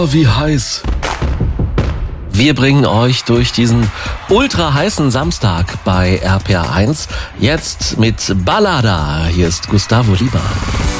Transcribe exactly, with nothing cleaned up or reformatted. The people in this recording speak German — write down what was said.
Wie heiß. Wir bringen euch durch diesen ultra heißen Samstag bei R P R eins. Jetzt mit Ballada. Hier ist Gustavo Lieber.